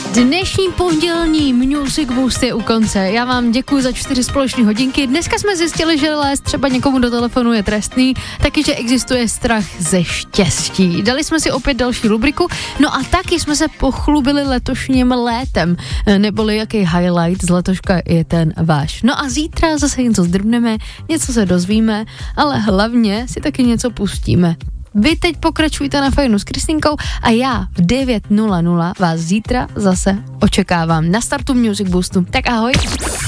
Dnešní pondělní Music Boost je u konce. Já vám děkuji za 4 společné hodinky. Dneska jsme zjistili, že lézt třeba někomu do telefonu je trestný, taky, že existuje strach ze štěstí. Dali jsme si opět další rubriku, no a taky jsme se pochlubili letošním létem, neboli jaký highlight z letoška je ten váš. No a zítra zase něco zdrbneme, něco se dozvíme, ale hlavně si taky něco pustíme. Vy teď pokračujte na Fajnu s Kristýnkou a já v 9:00 vás zítra zase očekávám na startu Music Boostu. Tak ahoj.